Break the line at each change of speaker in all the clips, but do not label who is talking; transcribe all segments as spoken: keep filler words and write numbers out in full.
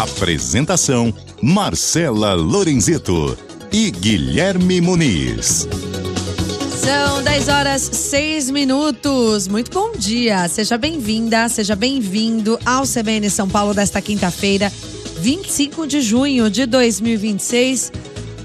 Apresentação: Marcela Lorenzeto e Guilherme Muniz.
São dez horas, seis minutos. Muito bom dia. Seja bem-vinda, seja bem-vindo ao C B N São Paulo desta quinta-feira, vinte e cinco de junho de dois mil e vinte e seis.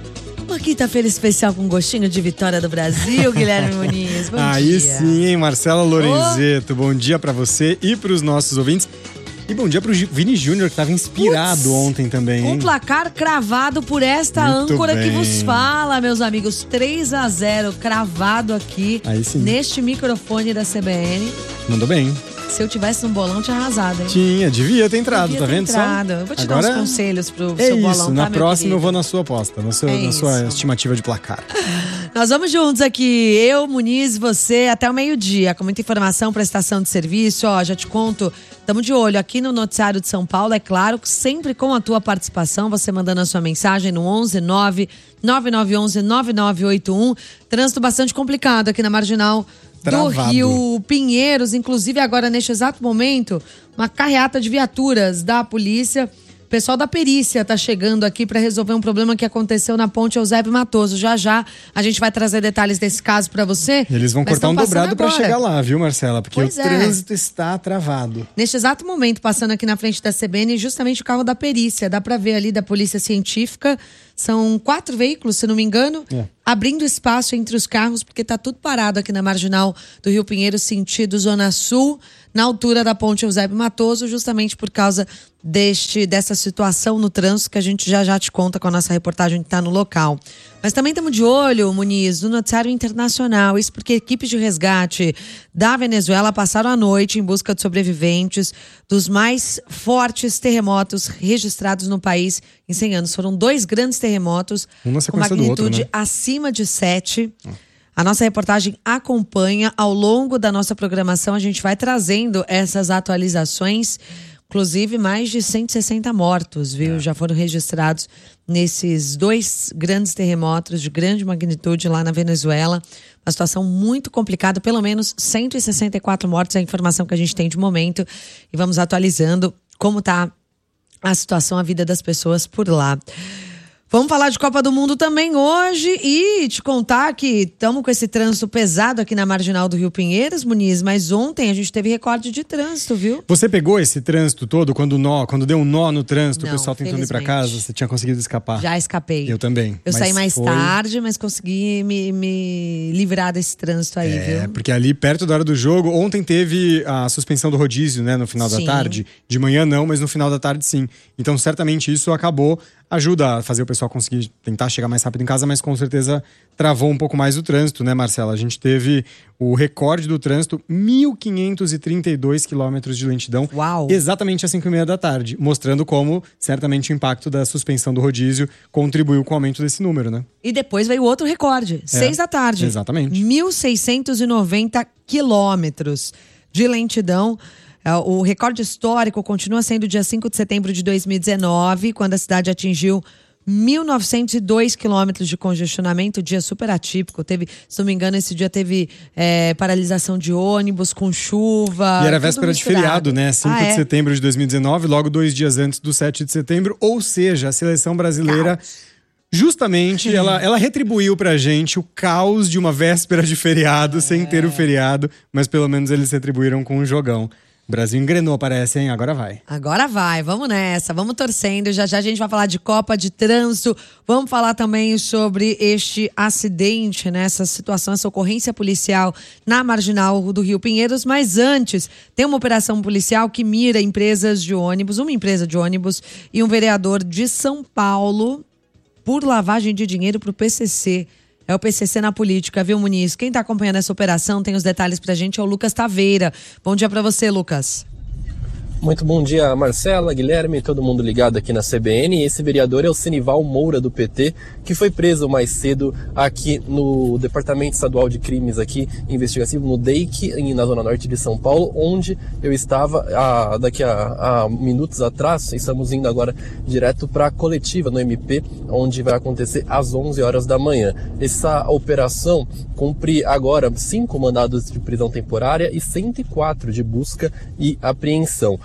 Uma quinta-feira especial com gostinho de vitória do Brasil, Guilherme Muniz. Bom
Aí
dia.
sim, hein, Marcela Lorenzeto. Oh. Bom dia pra você e pros nossos ouvintes. E bom dia pro Vini Júnior, que estava inspirado Puts, ontem também, hein?
Um placar cravado por esta Muito âncora bem. que vos fala, meus amigos. três a zero cravado aqui neste microfone da C B N.
Mandou bem.
Se eu tivesse um bolão, tinha arrasado, hein?
Tinha, devia ter entrado,
devia
tá
ter
vendo
entrado.
só?
Eu vou te
Agora
dar uns conselhos pro
é
seu
isso,
bolão,
na
tá,
próxima
meu
eu vou na sua aposta, na sua,
é
na sua estimativa de placar.
Nós vamos juntos aqui, eu, Muniz, você, até o meio-dia, com muita informação, prestação de serviço. Ó, já te conto, estamos de olho aqui no Noticiário de São Paulo, é claro, sempre com a tua participação, você mandando a sua mensagem no onze nove nove nove um um nove nove oito um. Trânsito bastante complicado aqui na Marginal
Travado.
do Rio Pinheiros, inclusive agora neste exato momento, uma carreata de viaturas da polícia. O pessoal da perícia está chegando aqui para resolver um problema que aconteceu na ponte Eusébio Matoso. Já já a gente vai trazer detalhes desse caso para você.
Eles vão cortar um dobrado para chegar lá, viu, Marcela? Porque
pois
o
é.
trânsito está travado.
Neste exato momento, passando aqui na frente da C B N, justamente o carro da perícia. Dá para ver ali da Polícia Científica. São quatro veículos, se não me engano, é. abrindo espaço entre os carros, porque tá tudo parado aqui na Marginal do Rio Pinheiros, sentido Zona Sul, na altura da ponte Eusébio Matoso, justamente por causa deste, dessa situação no trânsito que a gente já já te conta com a nossa reportagem que está no local. Mas também estamos de olho, Muniz, no noticiário internacional. Isso porque equipes de resgate da Venezuela passaram a noite em busca de sobreviventes dos mais fortes terremotos registrados no país em cem anos. Foram dois grandes terremotos com magnitude
do outro, né?
acima de sete. A nossa reportagem acompanha ao longo da nossa programação. A gente vai trazendo essas atualizações. Inclusive, mais de cento e sessenta mortos, viu? É. Já foram registrados nesses dois grandes terremotos de grande magnitude lá na Venezuela. Uma situação muito complicada, pelo menos cento e sessenta e quatro mortos é a informação que a gente tem de momento. E vamos atualizando como está a situação, a vida das pessoas por lá. Vamos falar de Copa do Mundo também hoje e te contar que estamos com esse trânsito pesado aqui na Marginal do Rio Pinheiros, Muniz, mas ontem a gente teve recorde de trânsito, viu?
Você pegou esse trânsito todo quando, nó, quando deu um nó no trânsito,
Não,
o pessoal tentando ir para casa? Você tinha conseguido escapar?
Já escapei.
Eu também.
Eu
mas
saí mais
foi...
tarde, mas consegui me, me livrar desse trânsito aí,
é, viu? É, porque ali perto da hora do jogo, ontem teve a suspensão do rodízio, né, no final sim. da tarde. De manhã não, mas no final da tarde sim. Então certamente isso acabou, ajuda a fazer o pessoal conseguir tentar chegar mais rápido em casa, mas com certeza travou um pouco mais o trânsito, né, Marcela? A gente teve o recorde do trânsito, mil quinhentos e trinta e dois quilômetros de lentidão.
Uau!
Exatamente às cinco e meia da tarde, mostrando como certamente o impacto da suspensão do rodízio contribuiu com o aumento desse número, né?
E depois veio outro recorde, é, seis da tarde.
Exatamente.
mil seiscentos e noventa quilômetros de lentidão. O recorde histórico continua sendo o dia cinco de setembro de dois mil e dezenove, quando a cidade atingiu mil novecentos e dois quilômetros de congestionamento, dia super atípico. Teve, se não me engano, esse dia teve é, paralisação de ônibus com chuva.
E era véspera de feriado, né? cinco
ah,
de
é?
setembro de dois mil e dezenove, logo dois dias antes do sete de setembro. Ou seja, a seleção brasileira,
caos.
justamente, ela, ela retribuiu pra gente o caos de uma véspera de feriado, é. sem ter o feriado. Mas pelo menos eles retribuíram com um jogão. O Brasil engrenou, parece, hein? Agora vai.
Agora vai, vamos nessa, vamos torcendo. Já já a gente vai falar de Copa, de trânsito. Vamos falar também sobre este acidente, né? Essa situação, essa ocorrência policial na Marginal do Rio Pinheiros. Mas antes, tem uma operação policial que mira empresas de ônibus, uma empresa de ônibus e um vereador de São Paulo por lavagem de dinheiro para o P C C. É o P C C na política, viu, Muniz? Quem está acompanhando essa operação, tem os detalhes pra gente, é o Lucas Taveira. Bom dia para você, Lucas.
Muito bom dia, Marcela, Guilherme, todo mundo ligado aqui na C B N. Esse vereador é o Senival Moura, do P T, que foi preso mais cedo aqui no Departamento Estadual de Crimes aqui, investigativo, no D E I C, na Zona Norte de São Paulo, onde eu estava a, daqui a, a minutos atrás. Estamos indo agora direto para a coletiva no M P, onde vai acontecer às onze horas da manhã. Essa operação cumpre agora cinco mandados de prisão temporária e cento e quatro de busca e apreensão.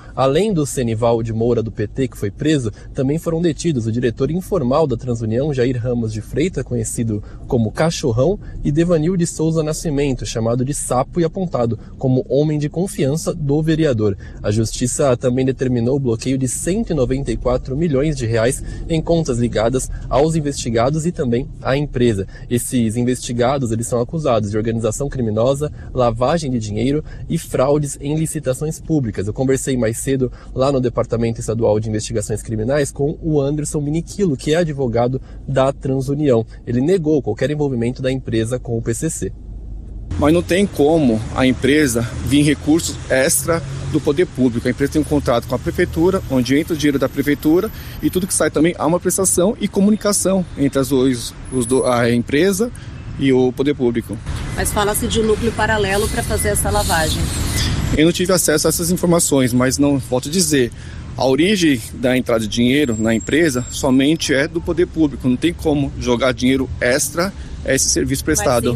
Além do Senival de Moura do P T, que foi preso, também foram detidos o diretor informal da Transunião, Jair Ramos de Freitas, conhecido como Cachorrão, e Devanil de Souza Nascimento, chamado de Sapo e apontado como homem de confiança do vereador. A Justiça também determinou o bloqueio de cento e noventa e quatro milhões de reais em contas ligadas aos investigados e também à empresa. Esses investigados eles são acusados de organização criminosa, lavagem de dinheiro e fraudes em licitações públicas. Eu conversei mais cedo lá no Departamento Estadual de Investigações Criminais com o Anderson Miniquilo, que é advogado da Transunião. Ele negou qualquer envolvimento da empresa com o P C C.
Mas não tem como a empresa vir recursos extra do poder público. A empresa tem um contrato com a prefeitura, onde entra o dinheiro da prefeitura e tudo que sai também há uma prestação e comunicação entre as dois, os do, a empresa e o poder público.
Mas fala-se de núcleo paralelo para fazer essa lavagem.
Eu não tive acesso a essas informações, mas não volto a dizer. A origem da entrada de dinheiro na empresa somente é do poder público. Não tem como jogar dinheiro extra a esse serviço prestado.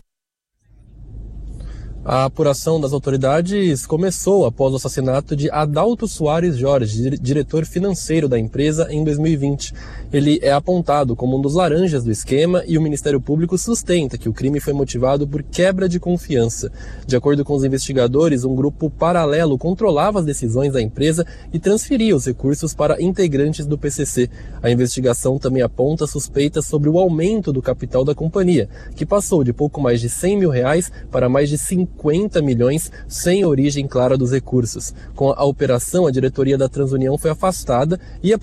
A apuração das autoridades começou após o assassinato de Adalto Soares Jorge, diretor financeiro da empresa, em dois mil e vinte. Ele é apontado como um dos laranjas do esquema e o Ministério Público sustenta que o crime foi motivado por quebra de confiança. De acordo com os investigadores, um grupo paralelo controlava as decisões da empresa e transferia os recursos para integrantes do P C C. A investigação também aponta suspeitas sobre o aumento do capital da companhia, que passou de pouco mais de cem mil reais para mais de cinquenta milhões, sem origem clara dos recursos. Com a operação, a diretoria da Transunião foi afastada e a